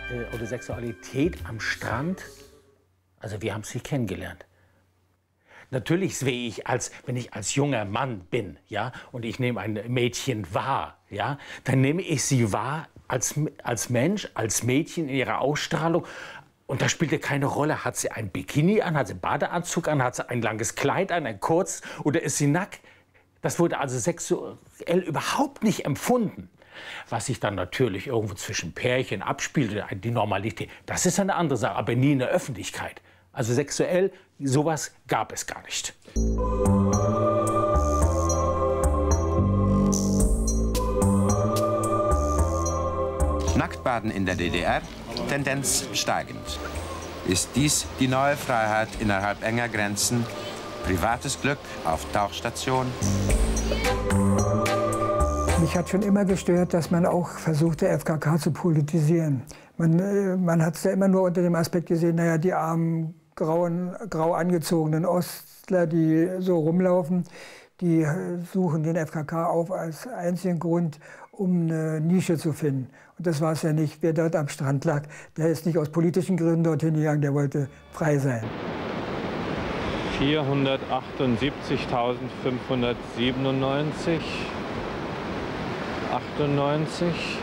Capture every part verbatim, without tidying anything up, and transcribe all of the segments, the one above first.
äh, oder Sexualität am Strand, also wir haben es nicht kennengelernt. Natürlich sehe ich, als, wenn ich als junger Mann bin, ja, und ich nehme ein Mädchen wahr, ja, dann nehme ich sie wahr als, als Mensch, als Mädchen in ihrer Ausstrahlung. Und da spielte keine Rolle, hat sie ein Bikini an, hat sie einen Badeanzug an, hat sie ein langes Kleid an, ein kurz, oder ist sie nackt? Das wurde also sexuell überhaupt nicht empfunden. Was sich dann natürlich irgendwo zwischen Pärchen abspielte, die Normalität, das ist eine andere Sache, aber nie in der Öffentlichkeit. Also sexuell, sowas gab es gar nicht. Nacktbaden in der D D R, Tendenz steigend. Ist dies die neue Freiheit innerhalb enger Grenzen? Privates Glück auf Tauchstation? Mich hat schon immer gestört, dass man auch versucht, der F K K zu politisieren. Man, man hat es ja immer nur unter dem Aspekt gesehen, naja, die armen, grauen, grau angezogenen Ostler, die so rumlaufen, die suchen den F K K auf als einzigen Grund, um eine Nische zu finden. Und das war es ja nicht. Wer dort am Strand lag, der ist nicht aus politischen Gründen dorthin gegangen, der wollte frei sein. vierhundertachtundsiebzigtausendfünfhundertsiebenundneunzig, achtundneunzig,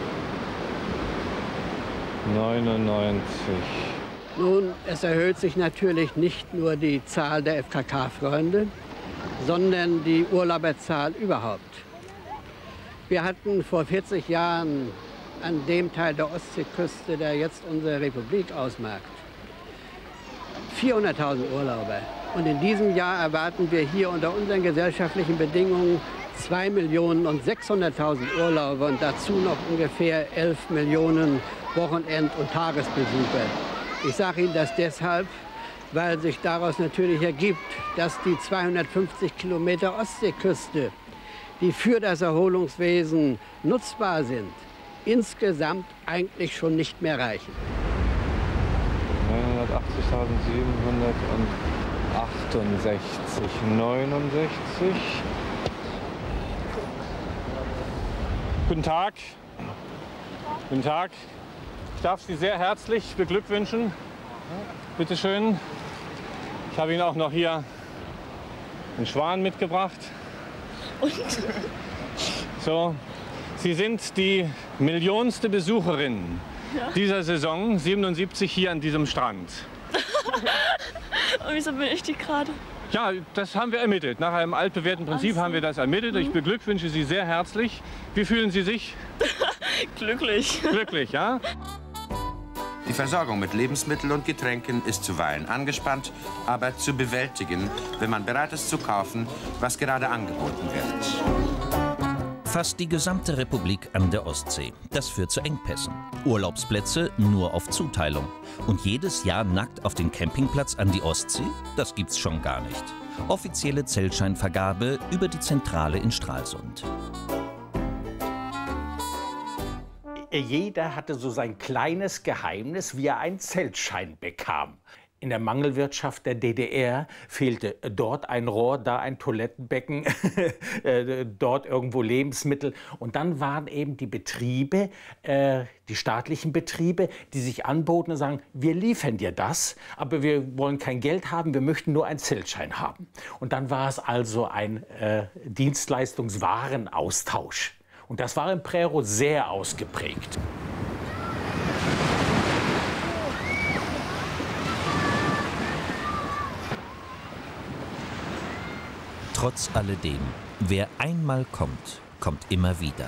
neunundneunzig. Nun, es erhöht sich natürlich nicht nur die Zahl der F K K-Freunde, sondern die Urlauberzahl überhaupt. Wir hatten vor vierzig Jahren an dem Teil der Ostseeküste, der jetzt unsere Republik ausmacht, vierhunderttausend Urlauber. Und in diesem Jahr erwarten wir hier unter unseren gesellschaftlichen Bedingungen zwei Millionen und sechshunderttausend Urlauber und dazu noch ungefähr elf Millionen Wochenend- und Tagesbesucher. Ich sage Ihnen das deshalb, weil sich daraus natürlich ergibt, dass die zweihundertfünfzig Kilometer Ostseeküste, die für das Erholungswesen nutzbar sind, insgesamt eigentlich schon nicht mehr reichen. neunhundertachtzigtausendsiebenhundertachtundsechzig, neunundsechzig. Guten Tag. Guten Tag. Ich darf Sie sehr herzlich beglückwünschen. Bitte schön. Ich habe Ihnen auch noch hier einen Schwan mitgebracht. Und? So, Sie sind die millionste Besucherin ja. dieser Saison, siebenundsiebzig, hier an diesem Strand. Und wieso bin ich die gerade? Ja, das haben wir ermittelt. Nach einem altbewährten Prinzip so. haben wir das ermittelt. Ich beglückwünsche Sie sehr herzlich. Wie fühlen Sie sich? Glücklich. Glücklich, ja? Die Versorgung mit Lebensmitteln und Getränken ist zuweilen angespannt, aber zu bewältigen, wenn man bereit ist zu kaufen, was gerade angeboten wird. Fast die gesamte Republik an der Ostsee. Das führt zu Engpässen. Urlaubsplätze nur auf Zuteilung. Und jedes Jahr nackt auf den Campingplatz an die Ostsee? Das gibt's schon gar nicht. Offizielle Zeltscheinvergabe über die Zentrale in Stralsund. Jeder hatte so sein kleines Geheimnis, wie er einen Zeltschein bekam. In der Mangelwirtschaft der D D R fehlte dort ein Rohr, da ein Toilettenbecken, dort irgendwo Lebensmittel. Und dann waren eben die Betriebe, äh, die staatlichen Betriebe, die sich anboten und sagen, wir liefern dir das, aber wir wollen kein Geld haben, wir möchten nur einen Zeltschein haben. Und dann war es also ein äh, Dienstleistungswarenaustausch. Und das war in Prerow sehr ausgeprägt. Trotz alledem, wer einmal kommt, kommt immer wieder.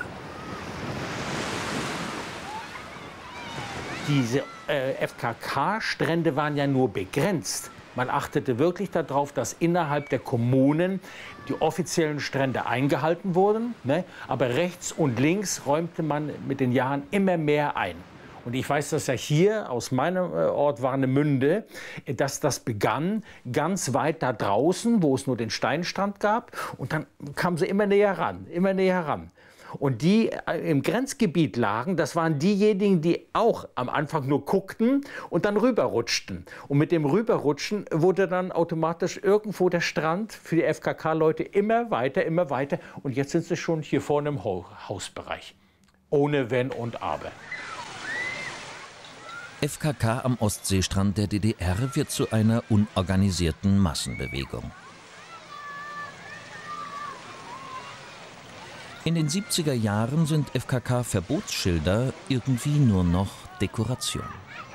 Diese äh, F K K-Strände waren ja nur begrenzt. Man achtete wirklich darauf, dass innerhalb der Kommunen die offiziellen Strände eingehalten wurden, ne? Aber rechts und links räumte man mit den Jahren immer mehr ein. Und ich weiß, dass ja hier aus meinem Ort Warnemünde, dass das begann ganz weit da draußen, wo es nur den Steinstrand gab. Und dann kamen sie immer näher ran, immer näher ran. Und die im Grenzgebiet lagen, das waren diejenigen, die auch am Anfang nur guckten und dann rüberrutschten. Und mit dem Rüberrutschen wurde dann automatisch irgendwo der Strand für die F K K-Leute immer weiter, immer weiter. Und jetzt sind sie schon hier vorne im Hausbereich. Ohne Wenn und Aber. F K K am Ostseestrand der D D R wird zu einer unorganisierten Massenbewegung. In den siebziger Jahren sind F K K-Verbotsschilder irgendwie nur noch Dekoration.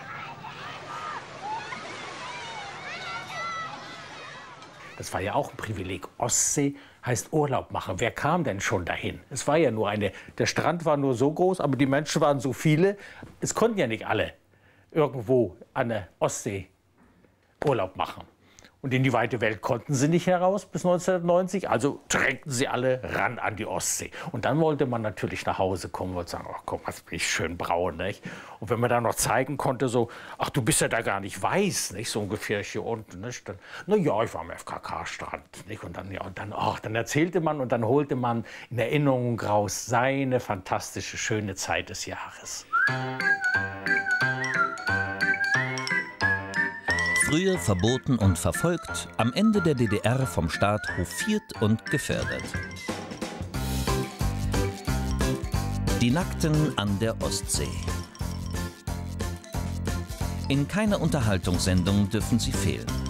Das war ja auch ein Privileg. Ostsee heißt Urlaub machen. Wer kam denn schon dahin? Es war ja nur eine, der Strand war nur so groß, aber die Menschen waren so viele. Es konnten ja nicht alle irgendwo an der Ostsee Urlaub machen. Und in die weite Welt konnten sie nicht heraus bis neunzehnhundertneunzig, also drängten sie alle ran an die Ostsee. Und dann wollte man natürlich nach Hause kommen und sagen, ach guck mal, bin ich schön braun, nicht? Und wenn man dann noch zeigen konnte, so, ach du bist ja da gar nicht weiß, nicht? So ungefähr hier unten, nicht? Dann, na ja, ich war am F K K-Strand, nicht? Und dann, ja, und dann, ach, dann erzählte man und dann holte man in Erinnerung raus seine fantastische, schöne Zeit des Jahres. Früher verboten und verfolgt, am Ende der D D R vom Staat hofiert und gefördert. Die Nackten an der Ostsee. In keiner Unterhaltungssendung dürfen sie fehlen.